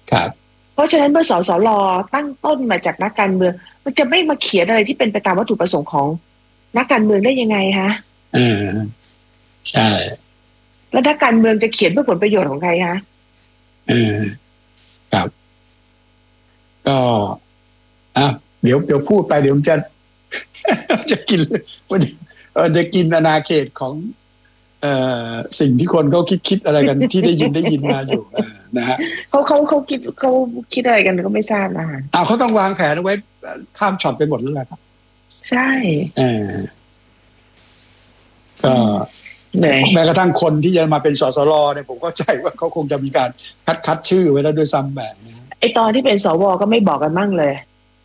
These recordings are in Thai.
ครับเพราะฉะนั้นเมื่อสสรตั้งต้นมาจากนักการเมืองมันจะไม่มาเขียนอะไรที่เป็นไปตามวัตถุประสงค์ของนักการเมืองได้ยังไงคะใช่แล้วนักการเมืองจะเขียนเพื่อผลประโยชน์ของใครคะครับก็เดี๋ยวพูดไปเดี๋ยวจะจะกินจะกินอาณาเขตของสิ่งที่คนเขาคิดอะไรกันที่ได้ยินมาอยู่นะฮะเขาคิดอะไรกันก็ไม่ทราบนะคะเขาต้องวางแผนเอาไว้ข้ามช็อตไปหมดแล้วแหละครับใช่ก็แม้กระทั่งคนที่จะมาเป็นสสรเนี่ยผมเข้าใจว่าเขาคงจะมีการคัดชื่อไว้แล้วด้วยซ้ำแบบไอตอนที่เป็นสวก็ไม่บอกกันมั่งเลย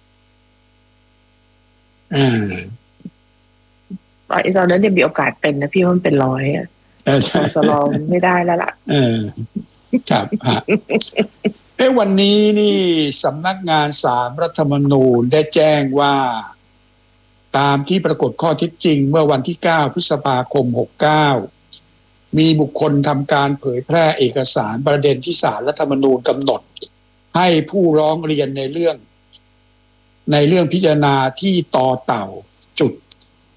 ไอตอนนั้นยังมีโอกาสเป็นนะพี่ว่ามันเป็นร้อยสสรไม่ได้แล้วล่ะครับวันนี้นี่สำนักงานศาลรัฐธรรมนูญได้แจ้งว่าตามที่ปรากฏข้อเท็จจริงเมื่อวันที่9 พฤษภาคม 69มีบุคคลทำการเผยแพร่เอกสารประเด็นที่ศาลรัฐธรรมนูญกำหนดให้ผู้ร้องเรียนในเรื่องพิจารณาที่ต่อเต่าจุด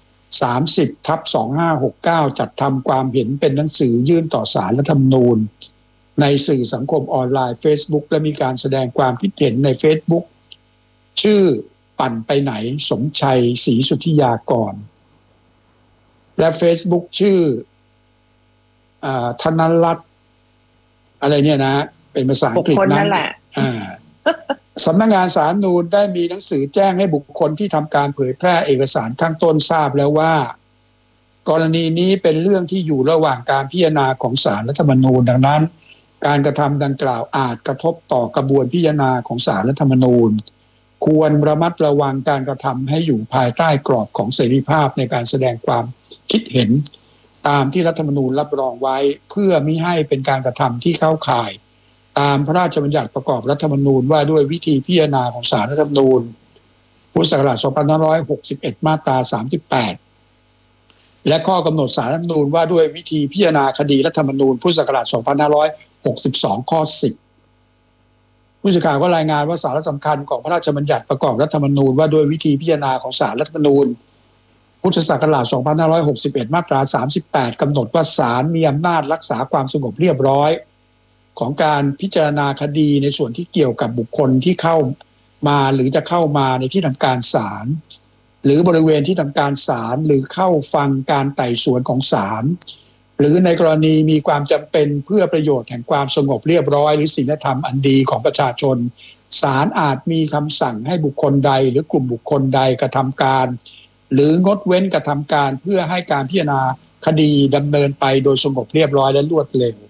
30/2569จัดทำความเห็นเป็นหนังสือยื่นต่อศาลรัฐธรรมนูญในสื่อสังคมออนไลน์ Facebook และมีการแสดงความคิดเห็นใน Facebook ชื่อปั่นไปไหนสมชัยศรีสุทธิยากรและ Facebook ชื่อธนรัตน์อะไรเนี่ยนะเป็นภาษาอังกฤษนั่นแหละสำนักงานศาลรัฐธรรมนูญได้มีหนังสือแจ้งให้บุคคลที่ทำการเผยแพร่เอกสารข้างต้นทราบแล้วว่ากรณีนี้เป็นเรื่องที่อยู่ระหว่างการพิจารณาของศาลรัฐธรรมนูญดังนั้นการกระทำดังกล่าวอาจกระทบต่อกระบวนพิจารณาของศาลรัฐธรรมนูญควรระมัดระวังการกระทำให้อยู่ภายใต้กรอบของเสรีภาพในการแสดงความคิดเห็นตามที่รัฐธรรมนูญรับรองไว้เพื่อมิให้เป็นการกระทำที่เข้าข่ายตามพระราชบัญญัติประกอบรัฐธรรมนูญว่าด้วยวิธีพิจารณาของศาลรัฐธรรมนูญพุทธศักราช2561มาตรา38และข้อกำหนดศาลรัฐธรรมนูญว่าด้วยวิธีพิจารณาคดีรัฐธรรมนูญพุทธศักราช2562ข้อ10ผู้สื่อข่าวก็รายงานว่าสาระสำคัญของพระราชบัญญัติประกอบรัฐธรรมนูญว่าด้วยวิธีพิจารณาของศาลรัฐธรรมนูญพุทธศักราช2561มาตรา38กำหนดว่าศาลมีอำนาจรักษาความสงบเรียบร้อยของการพิจารณาคดีในส่วนที่เกี่ยวกับบุคคลที่เข้ามาหรือจะเข้ามาในที่ทำการศาลหรือบริเวณที่ทำการศาลหรือเข้าฟังการไต่สวนของศาลหรือในกรณีมีความจำเป็นเพื่อประโยชน์แห่งความสงบเรียบร้อยหรือศีลธรรมอันดีของประชาชนศาลอาจมีคำสั่งให้บุคคลใดหรือกลุ่มบุคคลใดกระทำการหรืองดเว้นกระทำการเพื่อให้การพิจารณาคดีดำเนินไปโดยสงบเรียบร้อยและรวดเร็ว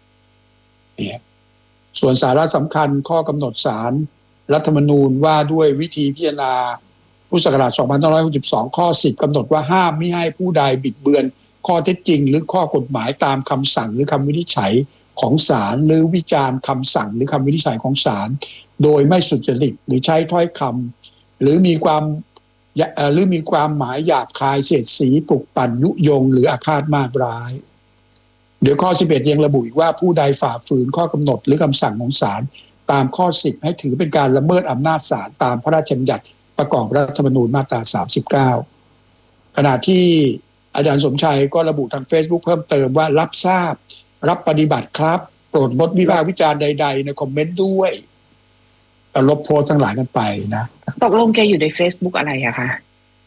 ส่วนสาระสำคัญข้อกำหนดศาลรัฐธรรมนูญว่าด้วยวิธีพิจารณาพุทธศักราช2562ข้อ10กำหนดว่าห้ามมิให้ผู้ใดบิดเบือนข้อเท็จจริงหรือข้อกฎหมายตามคำสั่งหรือคำวินิจฉัยของศาลหรือวิจารณ์คำสั่งหรือคำวินิจฉัยของศาลโดยไม่สุจริตหรือใช้ถ้อยคำหรือมีความหมายหยาบคายเสียดสีปลุกปั่นยุยงหรืออาฆาตมาร้ายเดี๋ยวข้อ11ยังระบุอีกว่าผู้ใดฝ่าฝืนข้อกำหนดหรือคำสั่งของศาลตามข้อ10ให้ถือเป็นการละเมิดอำนาจศาลตามพระราชบัญญัติประกอบรัฐธรรมนูญมาตรา39ขณะที่อาจารย์สมชัยก็ระบุทาง Facebook เพิ่มเติมว่ารับทราบรับปฏิบัติครับโปรดงดวิพากษ์วิจารณ์ใดๆในคอมเมนต์ด้วยลบโพสต์ทั้งหลายกันไปนะตกลงแกอยู่ใน Facebook อะไรอะคะ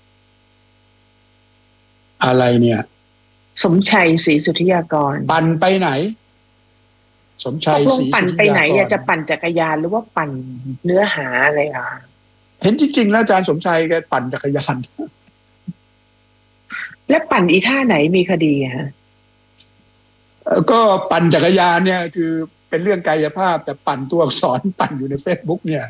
อะไรเนี่ยสมชัยศรีสุทธิยากรปั่นไปไหนสมชัยศรีสุทธิยากรปั่นไปไหนจะปั่นจักรยานหรือว่าปั่นเนื้อหาอะไรอ่ะเห็นจริงๆแล้วอาจารย์สมชัยแกปั่นจักรยานและปั่นอีท่าไหนมีคดีฮะก็ปั่นจักรยานเนี่ยคือเป็นเรื่องกายภาพแต่ปั่นตัวอักษรปั่นอยู่ใน Facebook เนี่ย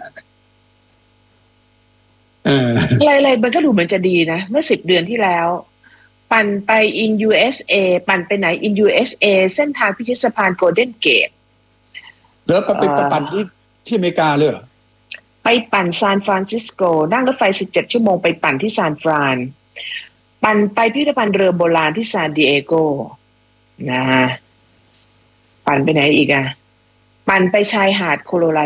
อะไรๆมันก็ดูเหมือนจะดีนะเมื่อ10 เดือนที่แล้วปั่นไป in USA ปั่นไปไหน in USA เส้นทางพิชิตสะพานโกลเด้นเกตแล้วไปปั่นที่อเมริกาเลยเหรอไปปั่นซานฟรานซิสโกนั่งรถไฟ17 ชั่วโมงไปปั่นที่ซานฟรานปั่นไปพิพิธภัณฑ์เรือโบราณที่ซานดิเอโกนะฮะปั่นไปไหนอีกอ่ะปั่นไปชายหาดโคโลรา